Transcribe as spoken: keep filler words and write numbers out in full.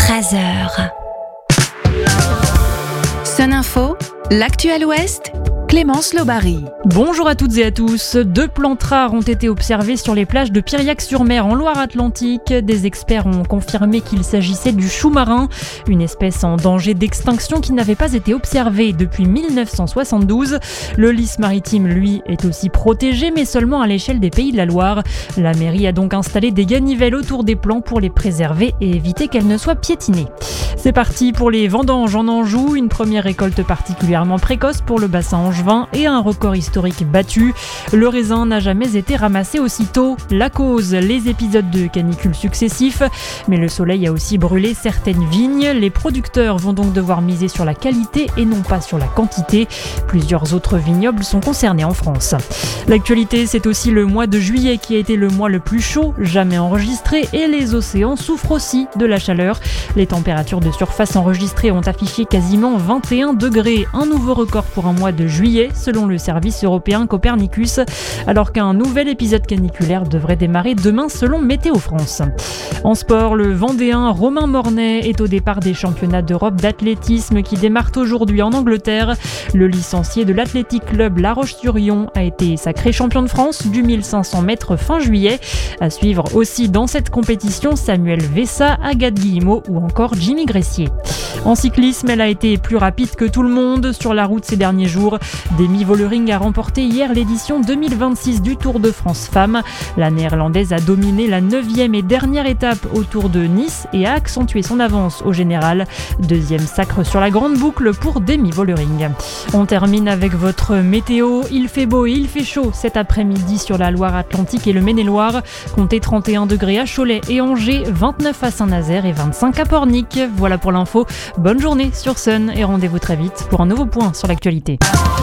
treize heures. Sun Info, l'actu à l'Ouest, Clémence Lobary. Bonjour à toutes et à tous. Deux plantes rares ont été observées sur les plages de Piriac-sur-Mer en Loire-Atlantique. Des experts ont confirmé qu'il s'agissait du chou marin, une espèce en danger d'extinction qui n'avait pas été observée depuis dix-neuf cent soixante-douze. Le lys maritime, lui, est aussi protégé, mais seulement à l'échelle des Pays de la Loire. La mairie a donc installé des ganivelles autour des plants pour les préserver et éviter qu'elles ne soient piétinées. C'est parti pour les vendanges en Anjou, une première récolte particulièrement précoce pour le bassin angevin et un record historique battu. Le raisin n'a jamais été ramassé aussitôt. La cause, les épisodes de canicule successifs. Mais le soleil a aussi brûlé certaines vignes. Les producteurs vont donc devoir miser sur la qualité et non pas sur la quantité. Plusieurs autres vignobles sont concernés en France. L'actualité, c'est aussi le mois de juillet qui a été le mois le plus chaud jamais enregistré et les océans souffrent aussi de la chaleur. Les températures de surface enregistrées ont affiché quasiment vingt et un degrés, un nouveau record pour un mois de juillet selon le service européen Copernicus, alors qu'un nouvel épisode caniculaire devrait démarrer demain selon Météo France. En sport, le Vendéen Romain Mornay est au départ des championnats d'Europe d'athlétisme qui démarrent aujourd'hui en Angleterre. Le licencié de l'Athletic Club La Roche-sur-Yon a été sacré champion de France du mille cinq cents mètres fin juillet. À suivre aussi dans cette compétition Samuel Vessa, Agathe Guillemot ou encore Jimmy Gressier. En cyclisme, elle a été plus rapide que tout le monde sur la route ces derniers jours. Demi Vollering a remporté hier l'édition deux mille vingt-six du Tour de France Femmes. La néerlandaise a dominé la neuvième et dernière étape au Tour de Nice et a accentué son avance au général. Deuxième sacre sur la grande boucle pour Demi Vollering. On termine avec votre météo. Il fait beau et il fait chaud cet après-midi sur la Loire-Atlantique et le Maine-et-Loire. Comptez trente et un degrés à Cholet et Angers, vingt-neuf à Saint-Nazaire et vingt-cinq à Pornic. Voilà pour l'info. Bonne journée sur Sun et rendez-vous très vite pour un nouveau point sur l'actualité.